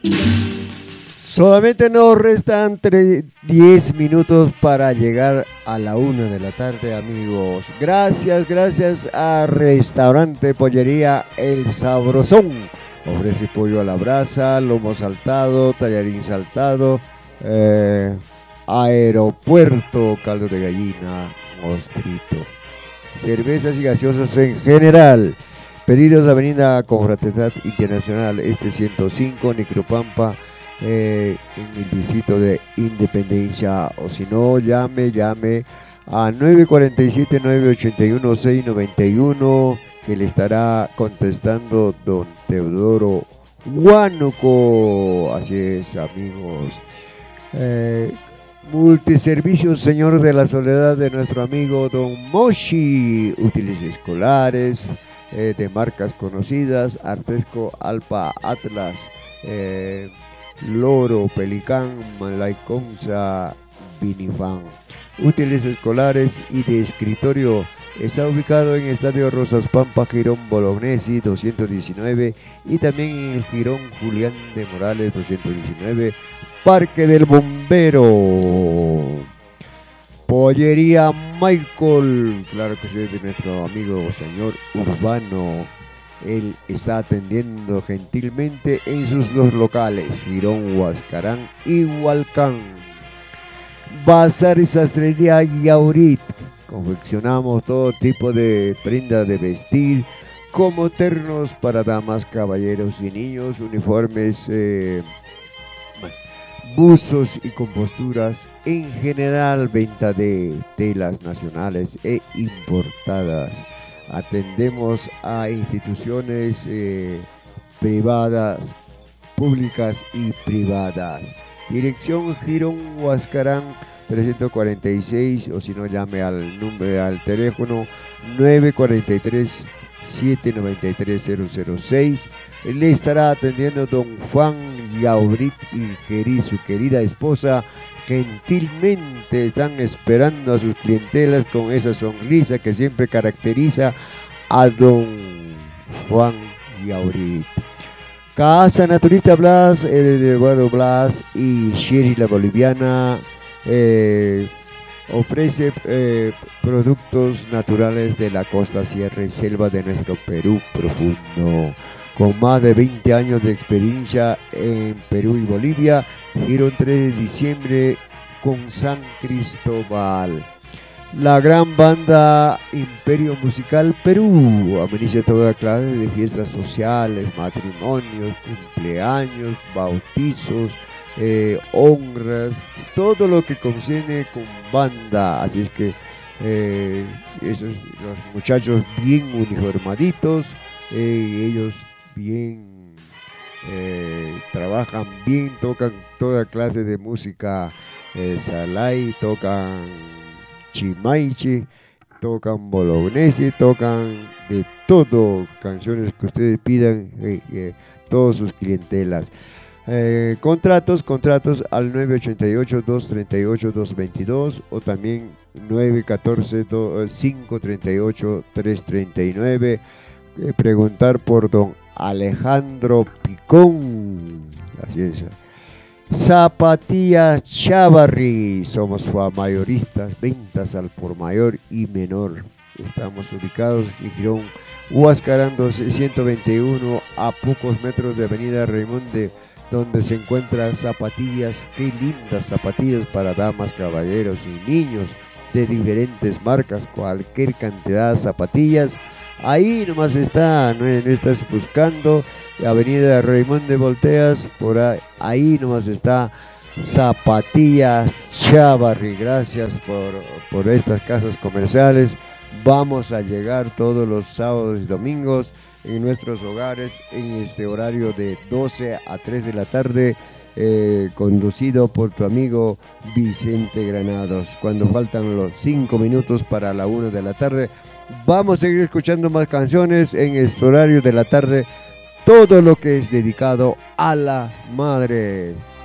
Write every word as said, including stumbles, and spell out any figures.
Solamente nos restan diez minutos para llegar a la una de la tarde, amigos. Gracias, gracias a Restaurante Pollería El Sabrosón. Ofrece pollo a la brasa, lomo saltado, tallarín saltado, eh, aeropuerto, caldo de gallina, mostrito. Cervezas y gaseosas en general. Pedidos Avenida Confraternidad Internacional, este ciento cinco, Nicropampa, eh, en el distrito de Independencia. O si no, llame, llame a nueve cuatro siete, nueve ocho uno, seis nueve uno, que le estará contestando don Teodoro Huánuco. Así es, amigos. Eh, Multiservicios Señor de la Soledad de nuestro amigo Don Moshi. Útiles escolares eh, de marcas conocidas: Artesco, Alpa, Atlas, eh, Loro, Pelicán, Malaiconza, Vinifan. Útiles escolares y de escritorio. Está ubicado en Estadio Rosas Pampa, Girón Bolognesi doscientos diecinueve, y también en el Girón Julián de Morales doscientos diecinueve, Parque del Bombero. Pollería Michael, claro que sí, de nuestro amigo señor Urbano. Él está atendiendo gentilmente en sus dos locales, Girón, Huascarán y Hualcán. Bazar y Sastrería Yaurit. Confeccionamos todo tipo de prendas de vestir, como ternos para damas, caballeros y niños, uniformes, eh, buzos y composturas. En general, venta de telas nacionales e importadas. Atendemos a instituciones eh, privadas, públicas y privadas. Dirección Girón Huascarán trescientos cuarenta y seis, o si no, llame al número, al teléfono nueve cuatro tres, siete nueve tres, cero cero seis. Le estará atendiendo don Juan Yaurit y queri, su querida esposa. Gentilmente están esperando a sus clientelas con esa sonrisa que siempre caracteriza a don Juan Yaurit. Casa Naturista Blas, el Eduardo Blas y Sherry la Boliviana eh, ofrece eh, productos naturales de la costa, sierra y selva de nuestro Perú profundo. Con más de veinte años de experiencia en Perú y Bolivia, Girón tres de diciembre con San Cristóbal. La gran banda Imperio Musical Perú ameniza toda clase de fiestas sociales, matrimonios, cumpleaños, bautizos, eh, honras, todo lo que concierne con banda. Así es que eh, esos, los muchachos bien uniformaditos, eh, ellos bien eh, trabajan bien, tocan toda clase de música, eh, salay, tocan chimaichi, tocan bolognesi, tocan de todo, canciones que ustedes pidan, eh, eh, todos sus clientelas. Eh, contratos, contratos al nueve ocho ocho, dos tres ocho, dos dos dos, o también nueve uno cuatro, cinco tres ocho, tres tres nueve. Eh, preguntar por don Alejandro Picón. Así es. Zapatillas Chavarri, somos mayoristas, ventas al por mayor y menor. Estamos ubicados en Girón Huascarán ciento veintiuno, a pocos metros de Avenida Raimonde, donde se encuentran zapatillas. Qué lindas zapatillas para damas, caballeros y niños de diferentes marcas, cualquier cantidad de zapatillas. Ahí nomás está, no, no estás buscando Avenida Raymond de Volteas, por ahí, ahí nomás está Zapatillas Chavarri. Gracias por, por estas casas comerciales. Vamos a llegar todos los sábados y domingos en nuestros hogares en este horario de doce a tres de la tarde, eh, conducido por tu amigo Vicente Granados. Cuando faltan los cinco minutos para la una de la tarde, vamos a seguir escuchando más canciones en este horario de la tarde, todo lo que es dedicado a la madre.